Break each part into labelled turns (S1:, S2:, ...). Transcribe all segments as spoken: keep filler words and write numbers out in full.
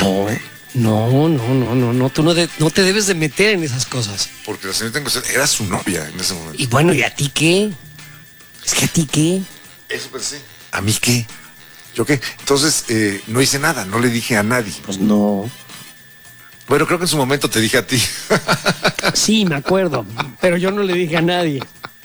S1: No, no, no, no, no, no, tú no, de, no te debes de meter en esas cosas.
S2: Porque la señorita en cuestión era su novia en ese momento.
S1: Y bueno, ¿y a ti qué? Es que a ti qué.
S2: Eso pensé. ¿A mí qué? ¿Yo qué? Entonces, eh, no hice nada, no le dije a nadie.
S1: Pues no.
S2: Bueno, creo que en su momento te dije a ti.
S1: Sí, me acuerdo, pero yo no le dije a nadie.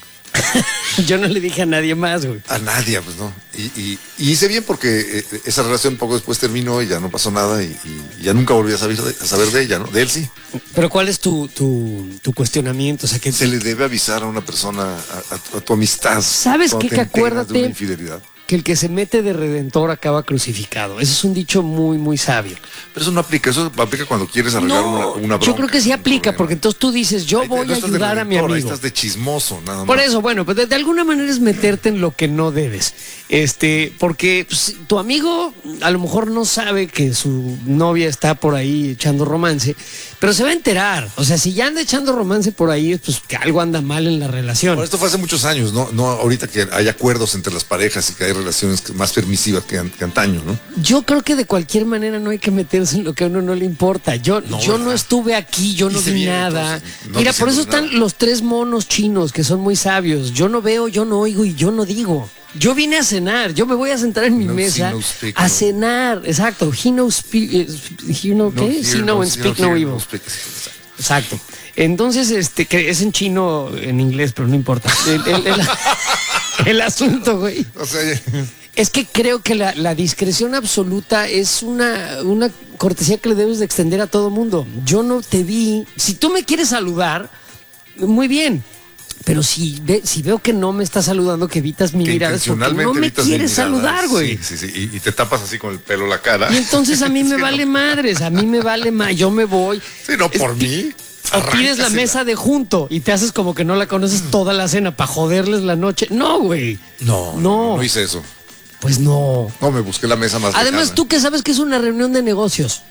S1: Yo no le dije a nadie más, güey.
S2: A nadie, pues no. Y, y, y hice bien porque eh, esa relación poco después terminó y ya no pasó nada y, y ya nunca volví a saber, de, a saber de ella, ¿no? De él sí.
S1: Pero ¿cuál es tu, tu, tu cuestionamiento? O sea, que
S2: se le debe avisar a una persona, a, a, a tu amistad.
S1: ¿Sabes qué? Que acuérdate
S2: de una infidelidad.
S1: Que el que se mete de redentor acaba crucificado. Eso es un dicho muy, muy sabio.
S2: Pero eso no aplica, eso aplica cuando quieres arreglar
S1: no,
S2: una, una bronca.
S1: Yo creo que sí aplica, porque entonces tú dices, yo
S2: ahí,
S1: voy
S2: no
S1: a ayudar a mi amigo. Ahí
S2: estás de chismoso, nada más.
S1: Por eso, bueno, pues de, de alguna manera es meterte en lo que no debes. Este, porque pues, tu amigo a lo mejor no sabe que su novia está por ahí echando romance, pero se va a enterar. O sea, si ya anda echando romance por ahí, pues que algo anda mal en la relación.
S2: Bueno, esto fue hace muchos años, ¿no? No ahorita que hay acuerdos entre las parejas y que hay relaciones más permisivas que, que antaño, ¿no?
S1: Yo creo que de cualquier manera no hay que meterse en lo que a uno no le importa. Yo no, yo no estuve aquí, yo no vi bien, nada. Entonces, no Mira, por eso están nada. Los tres monos chinos que son muy sabios. Yo no veo, yo no oigo y yo no digo. Yo vine a cenar, yo me voy a sentar en mi no, mesa no speak, a no. cenar. Exacto. He no speak, he no, ¿qué? He no, no speak no, no evil. Exacto. Entonces, este, que es en chino, en inglés, pero no importa. El, el, el, el asunto, güey. O sea, es que creo que la, la discreción absoluta es una, una cortesía que le debes de extender a todo mundo. Yo no te vi. Si tú me quieres saludar, muy bien. Pero si, ve, si veo que no me estás saludando, que evitas mi mirada, es porque no me quieres saludar, güey.
S2: Sí, sí, sí. Y, y te tapas así con el pelo la cara.
S1: Y entonces a mí me vale no. madres, a mí me vale más, yo me voy.
S2: Sí, no, por
S1: es,
S2: mí.
S1: O pides la mesa de junto y te haces como que no la conoces toda la cena para joderles la noche. No, güey.
S2: No, no, no, no hice eso.
S1: Pues no.
S2: No, me busqué la mesa más
S1: Además,
S2: lejana.
S1: ¿tú qué sabes que es una reunión de negocios?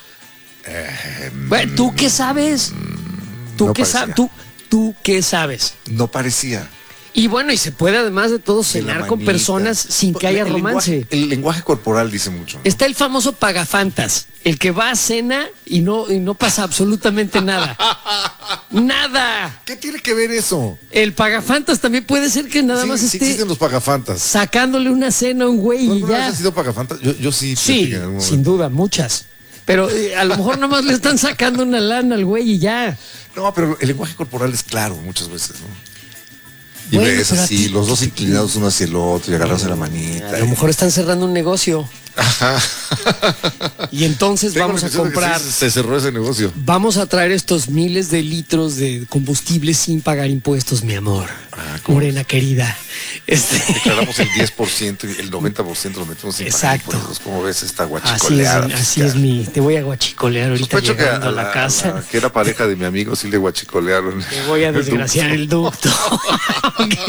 S2: Eh,
S1: bueno, ¿tú qué sabes? ¿Tú
S2: no
S1: qué sabes? ¿Tú, ¿Tú qué sabes?
S2: No parecía.
S1: Y bueno, y se puede además de todo cenar con personas sin que haya
S2: el
S1: romance.
S2: Lenguaje, el lenguaje corporal dice mucho, ¿no?
S1: Está el famoso pagafantas, el que va a cena y no, y no pasa absolutamente nada. Nada.
S2: ¿Qué tiene que ver eso?
S1: El pagafantas también puede ser que nada
S2: sí,
S1: más
S2: sí
S1: esté
S2: existen los pagafantas.
S1: Sacándole una cena a un güey y ya.
S2: ¿Has sido pagafantas? Yo, yo sí.
S1: Sí, sin duda, muchas. Pero eh, a lo mejor nada más le están sacando una lana al güey y ya.
S2: No, pero el lenguaje corporal es claro muchas veces, ¿no? Y
S1: bueno,
S2: ves así, los dos inclinados uno hacia el otro y agarrarse la manita.
S1: A lo mejor están cerrando un negocio.
S2: Ajá.
S1: Y entonces
S2: Tengo
S1: vamos a comprar.
S2: Sí, se cerró ese negocio.
S1: Vamos a traer estos miles de litros de combustible sin pagar impuestos, mi amor. Ah, Morena es? Querida. Este...
S2: Declaramos el diez por ciento y el noventa por ciento lo metemos sin
S1: Exacto.
S2: pagar impuestos. ¿Cómo ves esta guachicoleada?
S1: Así es, así es mi. Te voy a guachicolear ahorita
S2: Sospecho
S1: llegando
S2: que a,
S1: a la,
S2: la
S1: casa.
S2: A la, que era pareja de mi amigo, sí le guachicolearon.
S1: Te voy a desgraciar el ducto. Okay.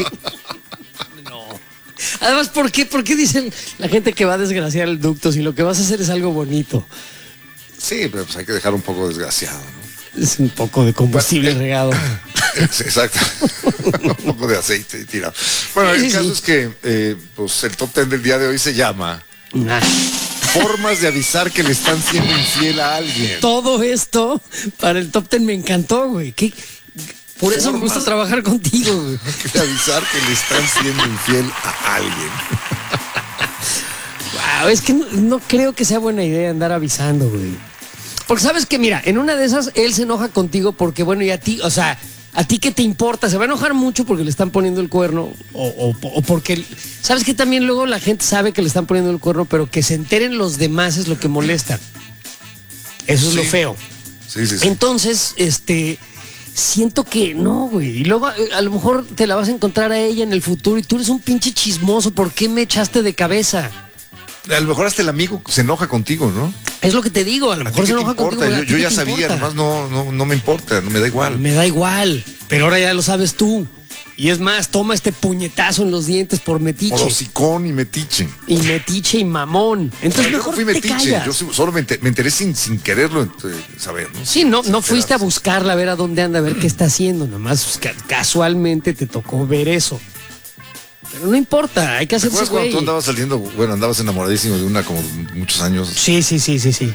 S1: Además, ¿por qué? ¿Por qué dicen la gente que va a desgraciar el ducto si lo que vas a hacer es algo bonito?
S2: Sí, pero pues hay que dejar un poco desgraciado, ¿no?
S1: Es un poco de combustible bueno, regado.
S2: Exacto. Un poco de aceite tirado. Bueno, sí, el sí, caso sí. es que eh, pues el top ten del día de hoy se llama
S1: nah.
S2: Formas de avisar que le están siendo infiel a alguien.
S1: Todo esto para el top ten me encantó, güey. ¿Qué? Por eso me gusta trabajar contigo, güey.
S2: Que avisar que le están siendo infiel a alguien.
S1: Wow, es que no, no creo que sea buena idea andar avisando, güey. Porque sabes que, mira, en una de esas él se enoja contigo porque, bueno, y a ti, o sea, a ti qué te importa, se va a enojar mucho porque le están poniendo el cuerno o, o, o porque, sabes que también luego la gente sabe que le están poniendo el cuerno, pero que se enteren los demás es lo que molesta. Eso sí. es lo feo.
S2: Sí, sí, sí.
S1: Entonces, este... siento que no, güey. Y luego a, a lo mejor te la vas a encontrar a ella en el futuro y tú eres un pinche chismoso. ¿Por qué me echaste de cabeza?
S2: A lo mejor hasta el amigo se enoja contigo, ¿no?
S1: Es lo que te digo, a lo mejor se enoja contigo.
S2: Yo, yo ya sabía, además no, no, no me importa, no me da igual.
S1: Me da igual, pero ahora ya lo sabes tú. Y es más, toma este puñetazo en los dientes por metiche.
S2: Por hocicón y metiche.
S1: Y metiche y mamón. Entonces
S2: yo
S1: mejor
S2: no fui
S1: te
S2: metiche,
S1: callas.
S2: yo solo me, enter, me enteré sin, sin quererlo eh, saber, ¿no?
S1: Sí, no, no fuiste a buscarla, a ver a dónde anda, a ver qué está haciendo. Nomás casualmente te tocó ver eso. Pero no importa, hay que hacerse güey.
S2: Cuando tú andabas saliendo, bueno, andabas enamoradísimo de una como muchos años.
S1: Sí, sí, sí, sí, sí.